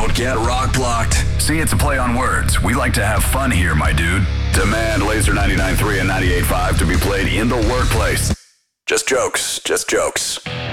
Don't get rock blocked. See, it's a play on words. We like to have fun here, my dude. Demand Laser 99.3 and 98.5 to be played in the workplace. Just jokes, just jokes.